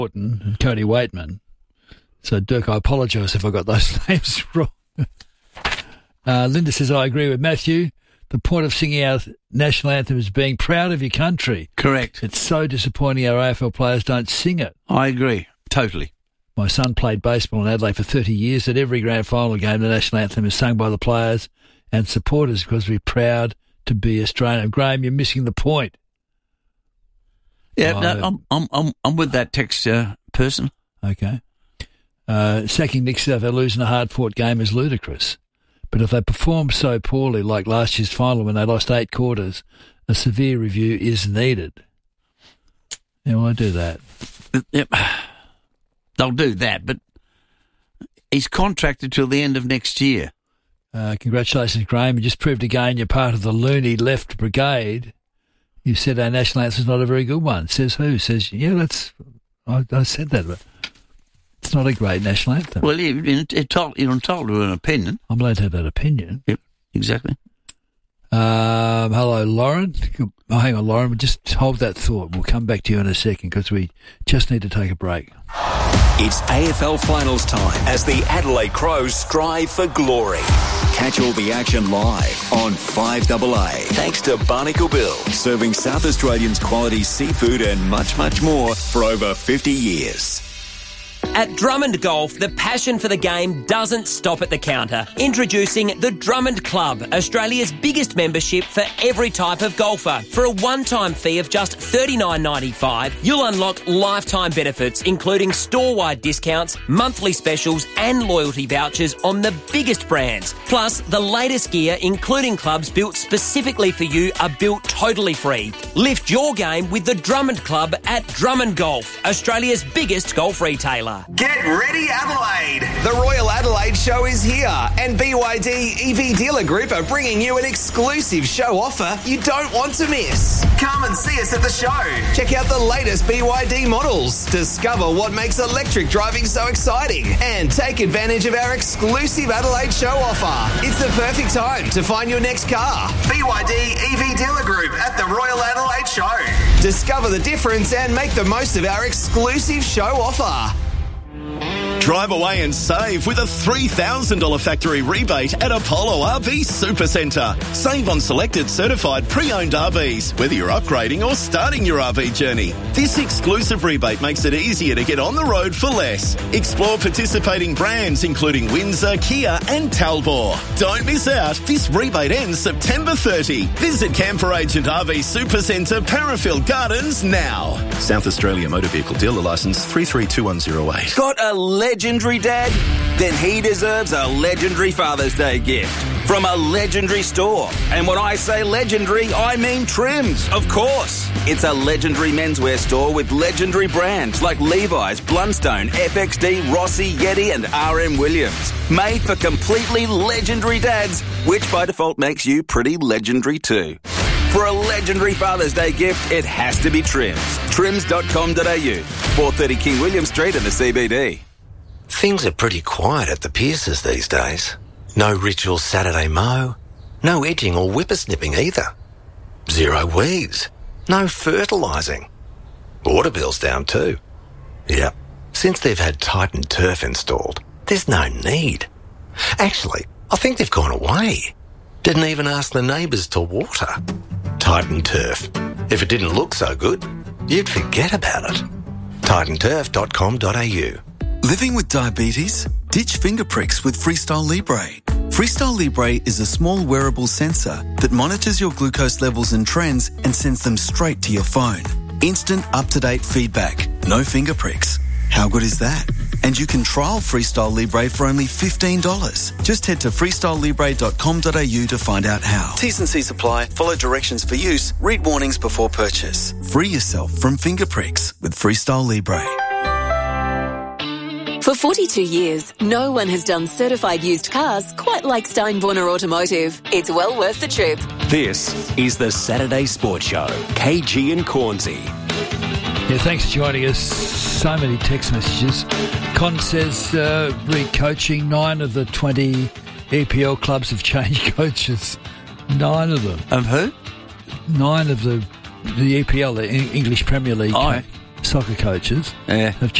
Norton and Cody Waitman. So, Dirk, I apologise if I got those names wrong. Linda says, I agree with Matthew. The point of singing our national anthem is being proud of your country. Correct. It's so disappointing our AFL players don't sing it. I agree. Totally. My son played baseball in Adelaide for 30 years. At every grand final game, the national anthem is sung by the players and supporters because we're proud to be Australian. Graham, you're missing the point. Yeah, I'm with that text person. Okay. Sacking Nick South for losing a hard-fought game is ludicrous. But if they perform so poorly like last year's final when they lost 8 quarters, a severe review is needed. Yeah, well, I do that. Yep. They'll do that, but he's contracted till the end of next year. Congratulations, Graham. You just proved again you're part of the loony left brigade. You said our national anthem's not a very good one. Says who? Says, yeah, I said that, but it's not a great national anthem. Well, you're entitled to an opinion. I'm allowed to have that opinion. Yep, exactly. Hello, Lauren. Oh, hang on, Lauren. Just hold that thought. We'll come back to you in a second because we just need to take a break. It's AFL finals time as the Adelaide Crows strive for glory. Catch all the action live on 5AA. Thanks to Barnacle Bill, serving South Australians quality seafood and much, much more for over 50 years. At Drummond Golf, the passion for the game doesn't stop at the counter. Introducing the Drummond Club, Australia's biggest membership for every type of golfer. For a one-time fee of just $39.95, you'll unlock lifetime benefits, including store-wide discounts, monthly specials and loyalty vouchers on the biggest brands. Plus, the latest gear, including clubs built specifically for you, are built totally free. Lift your game with the Drummond Club at Drummond Golf, Australia's biggest golf retailer. Get ready, Adelaide! The Royal Adelaide Show is here, and BYD EV Dealer Group are bringing you an exclusive show offer you don't want to miss. Come and see us at the show. Check out the latest BYD models, discover what makes electric driving so exciting, and take advantage of our exclusive Adelaide Show offer. It's the perfect time to find your next car. BYD EV Dealer Group at the Royal Adelaide Show. Discover the difference and make the most of our exclusive show offer. Drive away and save with a $3,000 factory rebate at Apollo RV Supercentre. Save on selected certified pre-owned RVs, whether you're upgrading or starting your RV journey. This exclusive rebate makes it easier to get on the road for less. Explore participating brands including Windsor, Kia and Talbot. Don't miss out. This rebate ends September 30. Visit Camper Agent RV Supercentre, Parafield Gardens now. South Australia Motor Vehicle Dealer Licence 332108. Got a legendary dad? Then he deserves a legendary Father's Day gift from a legendary store. And when I say legendary, I mean Trims, of course. It's a legendary menswear store with legendary brands like Levi's, Blundstone, FXD, Rossi, Yeti and RM Williams. Made for completely legendary dads, which by default makes you pretty legendary too. For a legendary Father's Day gift, it has to be Trims. Trims.com.au, 430 King William Street in the CBD. Things are pretty quiet at the Pierces these days. No ritual Saturday mow, no edging or whippersnipping either. Zero weeds, no fertilising. Water bill's down too. Yep, since they've had Titan Turf installed, there's no need. Actually, I think they've gone away. Didn't even ask the neighbours to water. Titan Turf. If it didn't look so good, you'd forget about it. TitanTurf.com.au. Living with diabetes? Ditch finger pricks with Freestyle Libre. Freestyle Libre is a small wearable sensor that monitors your glucose levels and trends and sends them straight to your phone. Instant, up-to-date feedback. No finger pricks. How good is that? And you can trial Freestyle Libre for only $15. Just head to freestylelibre.com.au to find out how. T's and C's apply. Follow directions for use. Read warnings before purchase. Free yourself from finger pricks with Freestyle Libre. For 42 years, no one has done certified used cars quite like Steinborner Automotive. It's well worth the trip. This is the Saturday Sports Show. KG and Cornsey. Yeah, thanks for joining us. So many text messages. Con says, re-coaching, 9 of the 20 EPL clubs have changed coaches. 9 of them. Of who? 9 of the EPL, the English Premier League. Oh. soccer coaches Yeah. have